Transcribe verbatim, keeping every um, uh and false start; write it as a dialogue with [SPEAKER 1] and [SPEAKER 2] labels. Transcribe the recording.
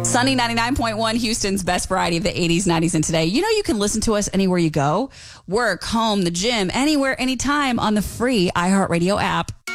[SPEAKER 1] Sunny ninety-nine point one, Houston's best variety of the eighties, nineties, and today. You know you can listen to us anywhere you go. Work, home, the gym, anywhere, anytime on the free iHeartRadio app.